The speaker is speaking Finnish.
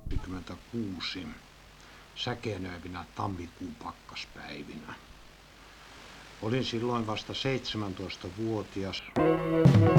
1926 säkenöivinä tammikuun pakkaspäivinä. Olin silloin vasta 17-vuotias.